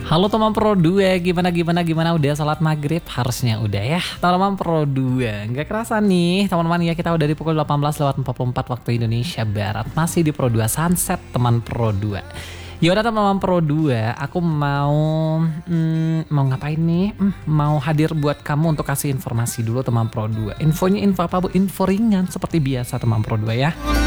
Halo teman Pro 2, gimana udah salat maghrib? Harusnya udah ya. Teman Pro 2, nggak kerasa nih teman-teman ya, kita udah di pukul 18.44 waktu Indonesia Barat. Masih di Pro 2 Sunset teman Pro 2. Yaudah teman-teman Pro 2, aku mau ngapain nih? Mau hadir buat kamu untuk kasih informasi dulu teman Pro 2. Infonya info apa bu? Info ringan seperti biasa teman Pro 2 ya.